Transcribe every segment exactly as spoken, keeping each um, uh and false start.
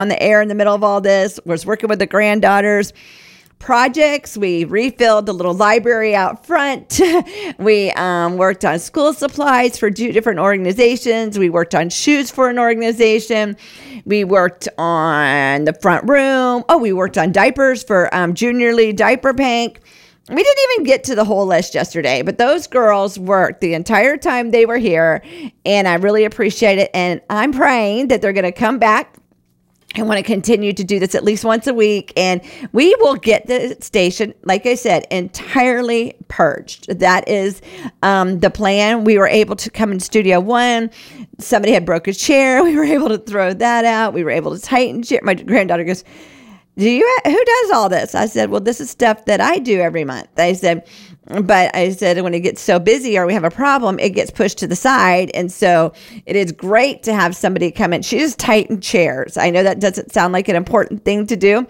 on the air in the middle of all this was working with the granddaughters. Projects. We refilled the little library out front. we um, worked on school supplies for two different organizations. We worked on shoes for an organization. We worked on the front room. Oh, we worked on diapers for um, Junior League Diaper Bank. We didn't even get to the whole list yesterday, but those girls worked the entire time they were here, and I really appreciate it. And I'm praying that they're going to come back. I want to continue to do this at least once a week, and we will get the station, like I said, entirely purged. That is um, the plan. We were able to come in Studio One. Somebody had broke a chair. We were able to throw that out. We were able to tighten chair. My granddaughter goes, "Do you? Who does all this?" I said, "Well, this is stuff that I do every month." I said, but I said, when it gets so busy or we have a problem, it gets pushed to the side. And so it is great to have somebody come in. She just tightened chairs. I know that doesn't sound like an important thing to do.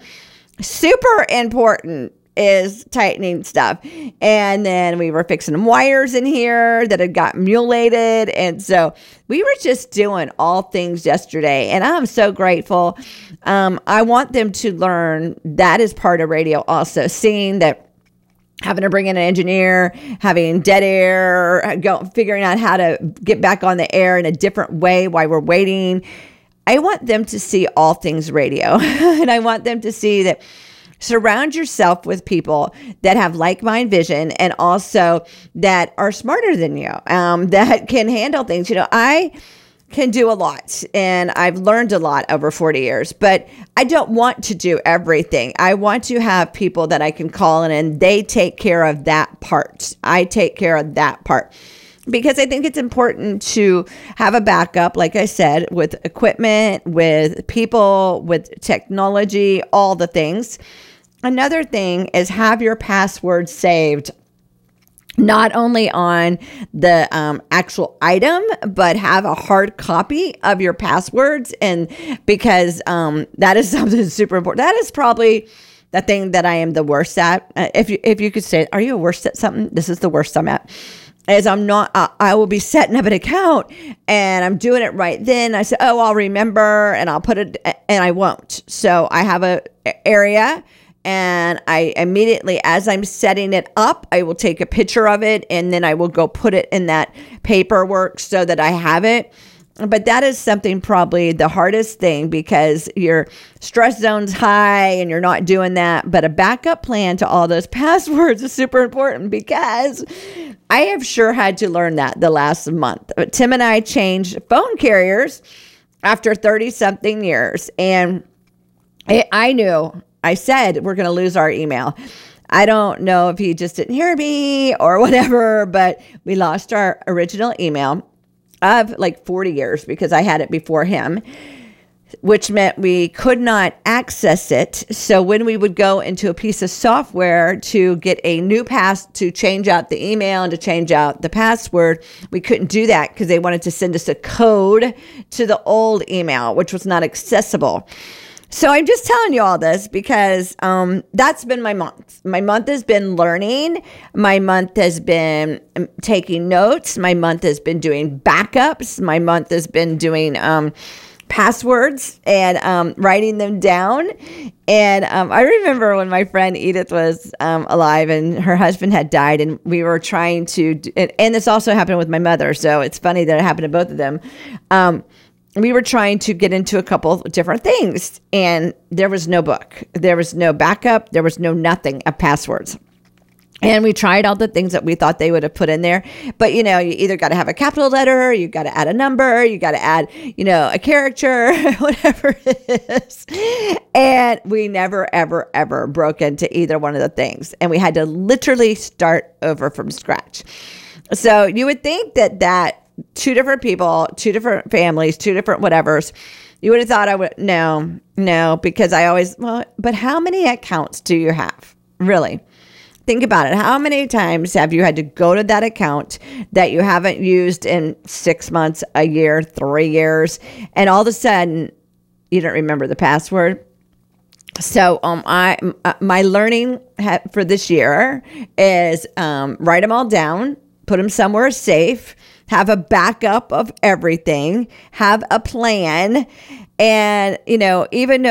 Super important is tightening stuff. And then we were fixing wires in here that had got mutilated. And so we were just doing all things yesterday. And I'm so grateful. Um, I want them to learn that is part of radio also, seeing that having to bring in an engineer, having dead air, go, figuring out how to get back on the air in a different way while we're waiting. I want them to see all things radio. And I want them to see that surround yourself with people that have like-minded vision and also that are smarter than you, um, that can handle things. You know, I can do a lot, and I've learned a lot over forty years, but I don't want to do everything. I want to have people that I can call in and they take care of that part. I take care of that part because I think it's important to have a backup, like I said, with equipment, with people, with technology, all the things. Another thing is have your password saved. Not only on the um, actual item, but have a hard copy of your passwords. And because um, that is something super important. That is probably the thing that I am the worst at. Uh, if you if you could say, are you worst at something? This is the worst I'm at. As I'm not, uh, I will be setting up an account and I'm doing it right then. I say, oh, I'll remember and I'll put it, and I won't. So I have a area. And I immediately, as I'm setting it up, I will take a picture of it and then I will go put it in that paperwork so that I have it. But that is something probably the hardest thing because your stress zone's high and you're not doing that. But a backup plan to all those passwords is super important because I have sure had to learn that the last month. Tim and I changed phone carriers after thirty something years. And I knew I said, we're going to lose our email. I don't know if he just didn't hear me or whatever, but we lost our original email of like forty years because I had it before him, which meant we could not access it. So when we would go into a piece of software to get a new pass, to change out the email and to change out the password, we couldn't do that because they wanted to send us a code to the old email, which was not accessible. So I'm just telling you all this because um, that's been my month. My month has been learning. My month has been um, taking notes. My month has been doing backups. My month has been doing um, passwords and um, writing them down. And um, I remember when my friend Edith was um, alive and her husband had died, and we were trying to, do, and, and this also happened with my mother. So it's funny that it happened to both of them. Um, We were trying to get into a couple of different things, and there was no book. There was no backup. There was no nothing of passwords. And we tried all the things that we thought they would have put in there. But, you know, you either got to have a capital letter, you got to add a number, you got to add, you know, a character, whatever it is. And we never, ever, ever broke into either one of the things. And we had to literally start over from scratch. So you would think that that two different people, two different families, two different whatevers. You would have thought I would, no, no, because I always, well, but how many accounts do you have? Really? Think about it. How many times have you had to go to that account that you haven't used in six months, a year, three years, and all of a sudden you don't remember the password? So um, I my learning ha- for this year is um, write them all down, put them somewhere safe, have a backup of everything, have a plan, And, you know, even